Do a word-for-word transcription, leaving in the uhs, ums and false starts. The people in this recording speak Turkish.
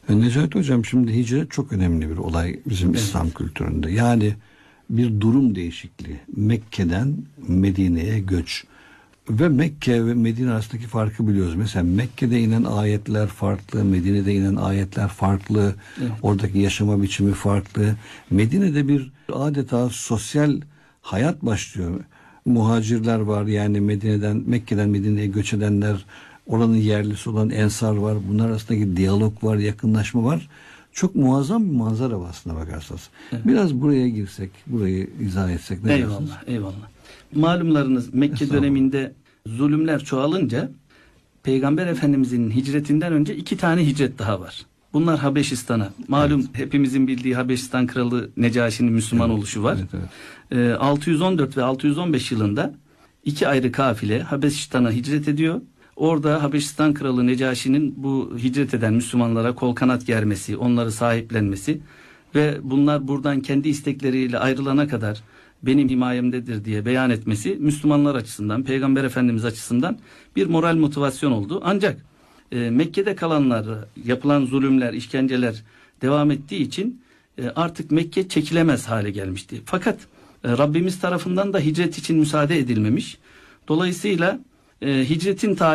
E, Necati Hocam, şimdi hicret çok önemli bir olay bizim evet. İslam kültüründe. Yani bir durum değişikliği. Mekke'den Medine'ye göç. Ve Mekke ve Medine arasındaki farkı biliyoruz. Mesela Mekke'de inen ayetler farklı, Medine'de inen ayetler farklı, evet. Oradaki yaşama biçimi farklı. Medine'de bir adeta sosyal hayat başlıyor. Muhacirler var, yani Medine'den, Mekke'den Medine'ye göç edenler, oranın yerlisi olan ensar var. Bunlar arasındaki diyalog var, yakınlaşma var. Çok muazzam bir manzara var aslına bakarsanız. Evet. Biraz buraya girsek, burayı izah etsek ne eyvallah, dersiniz? Eyvallah. Malumlarınız Mekke döneminde zulümler çoğalınca Peygamber Efendimizin hicretinden önce iki tane hicret daha var. Bunlar Habeşistan'a. Malum evet. hepimizin bildiği Habeşistan Kralı Necaşi'nin Müslüman evet. oluşu var. Evet, evet. Ee, altı yüz on dört ve altı yüz on beş yılında iki ayrı kafile Habeşistan'a hicret ediyor. Orada Habeşistan Kralı Necaşi'nin bu hicret eden Müslümanlara kol kanat germesi, onları sahiplenmesi ve bunlar buradan kendi istekleriyle ayrılana kadar benim himayemdedir diye beyan etmesi Müslümanlar açısından, Peygamber Efendimiz açısından bir moral motivasyon oldu. Ancak e, Mekke'de kalanlar, yapılan zulümler, işkenceler devam ettiği için e, artık Mekke çekilemez hale gelmişti. Fakat e, Rabbimiz tarafından da hicret için müsaade edilmemiş. Dolayısıyla e, hicretin tarihi